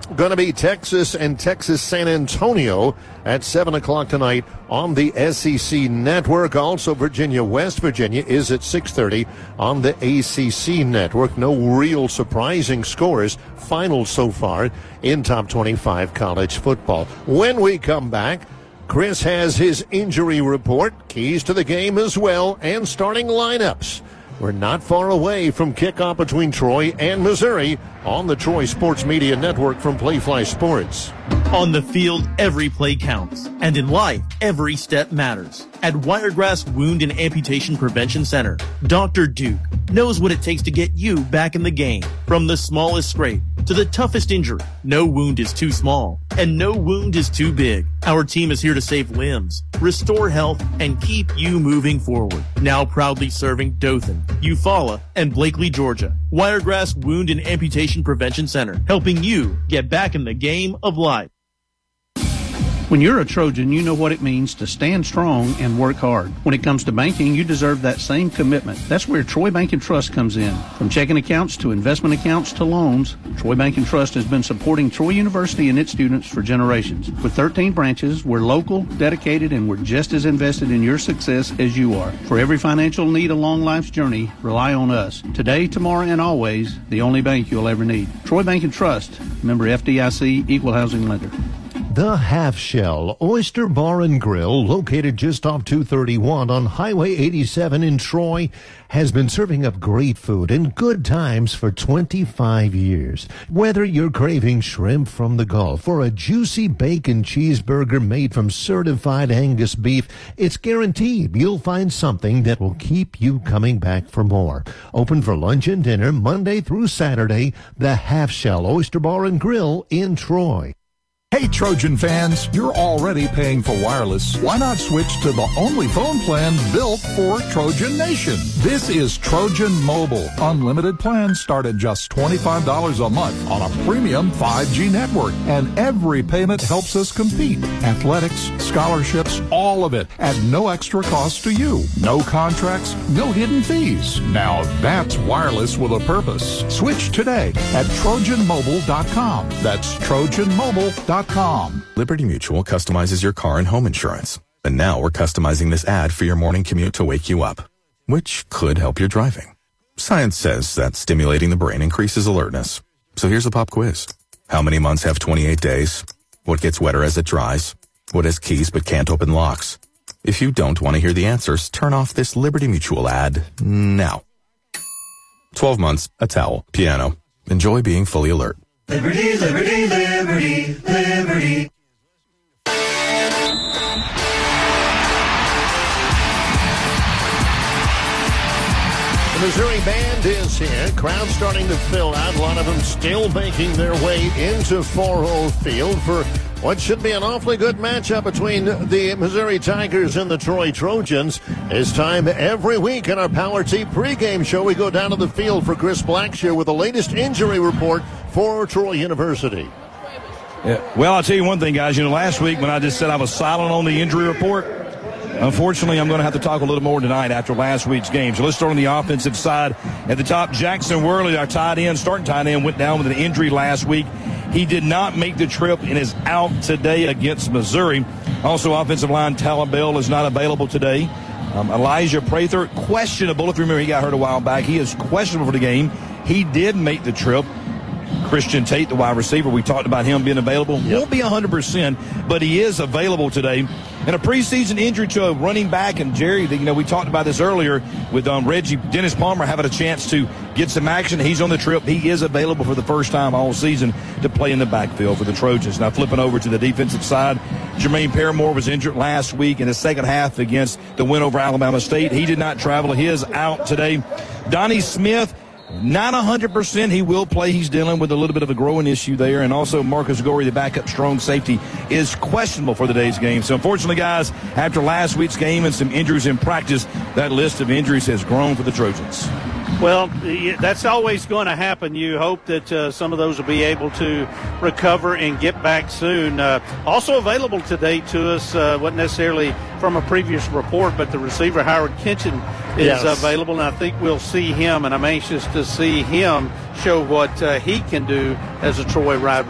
going to be Texas and Texas San Antonio at 7 o'clock tonight on the SEC Network. Also, Virginia, West Virginia is at 6:30 on the ACC Network. No real surprising scores, finals so far in top 25 college football. When we come back, Chris has his injury report, keys to the game as well, and starting lineups. We're not far away from kickoff between Troy and Missouri on the Troy Sports Media Network from Playfly Sports. On the field, every play counts. And in life, every step matters. At Wiregrass Wound and Amputation Prevention Center, Dr. Duke knows what it takes to get you back in the game. From the smallest scrape to the toughest injury, no wound is too small and no wound is too big. Our team is here to save limbs, restore health, and keep you moving forward. Now proudly serving Dothan, Eufaula, and Blakely, Georgia. Wiregrass Wound and Amputation Prevention Center, helping you get back in the game of life. When you're a Trojan, you know what it means to stand strong and work hard. When it comes to banking, you deserve that same commitment. That's where Troy Bank and Trust comes in. From checking accounts to investment accounts to loans, Troy Bank and Trust has been supporting Troy University and its students for generations. With 13 branches, we're local, dedicated, and we're just as invested in your success as you are. For every financial need along life's journey, rely on us. Today, tomorrow, and always, the only bank you'll ever need. Troy Bank and Trust, member FDIC, equal housing lender. The Half Shell Oyster Bar and Grill, located just off 231 on Highway 87 in Troy, has been serving up great food and good times for 25 years. Whether you're craving shrimp from the Gulf or a juicy bacon cheeseburger made from certified Angus beef, it's guaranteed you'll find something that will keep you coming back for more. Open for lunch and dinner Monday through Saturday, the Half Shell Oyster Bar and Grill in Troy. Hey, Trojan fans, you're already paying for wireless. Why not switch to the only phone plan built for Trojan Nation? This is Trojan Mobile. Unlimited plans start at just $25 a month on a premium 5G network. And every payment helps us compete. Athletics, scholarships, all of it at no extra cost to you. No contracts, no hidden fees. Now that's wireless with a purpose. Switch today at TrojanMobile.com. That's TrojanMobile.com. Liberty Mutual customizes your car and home insurance. And now we're customizing this ad for your morning commute to wake you up, which could help your driving. Science says that stimulating the brain increases alertness. So here's a pop quiz. How many months have 28 days? What gets wetter as it dries? What has keys but can't open locks? If you don't want to hear the answers, turn off this Liberty Mutual ad now. 12 months, a towel, piano. Enjoy being fully alert. Liberty, liberty, liberty, liberty. The Missouri Band is here. Crowd starting to fill out. A lot of them still making their way into Ford Field for what should be an awfully good matchup between the Missouri Tigers and the Troy Trojans. It's time every week in our Power T pregame show. We go down to the field for Chris Blackshear with the latest injury report for Troy University. Yeah. Well, I'll tell you one thing, guys. Last week when I just said I was silent on the injury report, unfortunately, I'm going to have to talk a little more tonight after last week's game. So let's start on the offensive side. At the top, Jackson Worley, our starting tight end, went down with an injury last week. He did not make the trip and is out today against Missouri. Also, offensive line, Talon Bell is not available today. Elijah Prather, questionable. If you remember, he got hurt a while back. He is questionable for the game. He did make the trip. Christian Tate, the wide receiver, we talked about him being available. Won't be 100%, but he is available today. And a preseason injury to a running back, and Jerry, we talked about this earlier with Reggie. Dennis Palmer having a chance to get some action. He's on the trip. He is available for the first time all season to play in the backfield for the Trojans. Now flipping over to the defensive side, Jermaine Paramore was injured last week in the second half against the win over Alabama State. He did not travel. He is out today. Donnie Smith, not 100%. He will play. He's dealing with a little bit of a growing issue there. And also Marcus Gorey, the backup strong safety, is questionable for today's game. So unfortunately, guys, after last week's game and some injuries in practice, that list of injuries has grown for the Trojans. Well, that's always going to happen. You hope that some of those will be able to recover and get back soon. Also available today to us, wasn't necessarily from a previous report, but the receiver Howard Kitchen is available, and I think we'll see him, and I'm anxious to see him show what he can do as a Troy wide